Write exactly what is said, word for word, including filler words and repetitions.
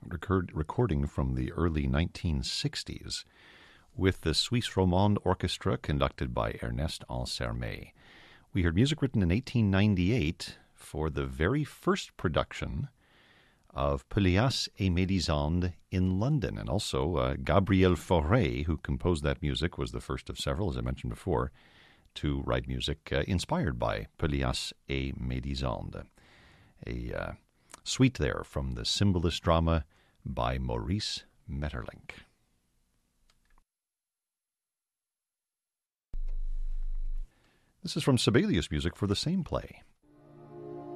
record, recording from the early nineteen sixties with the Suisse Romande Orchestra conducted by Ernest Ansermet. We heard music written in eighteen ninety-eight for the very first production of Pelléas et Mélisande in London. And also uh, Gabriel Fauré, who composed that music, was the first of several, as I mentioned before, to write music uh, inspired by Pelléas et Mélisande. A uh, suite there from the Cymbalist drama by Maurice Maeterlinck. This is from Sibelius music for the same play.